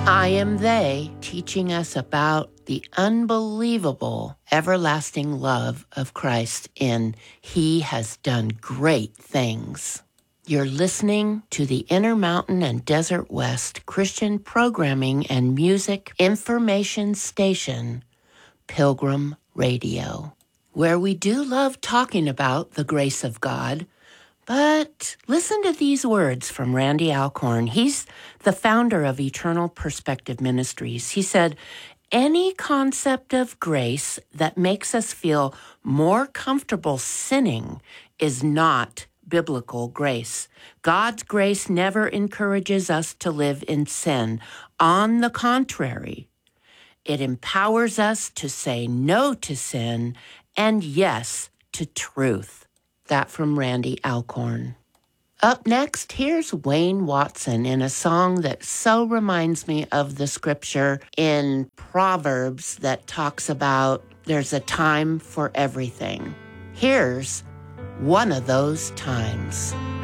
I Am They, teaching us about the unbelievable, everlasting love of Christ in He Has Done Great Things. You're listening to the Intermountain and Desert West Christian Programming and Music Information Station, Pilgrim Radio, where we do love talking about the grace of God. But listen to these words from Randy Alcorn. He's the founder of Eternal Perspective Ministries. He said, any concept of grace that makes us feel more comfortable sinning is not biblical grace. God's grace never encourages us to live in sin. On the contrary, it empowers us to say no to sin and yes to truth. That from Randy Alcorn. Up next, here's Wayne Watson in a song that so reminds me of the scripture in Proverbs that talks about there's a time for everything. Here's One of Those Times.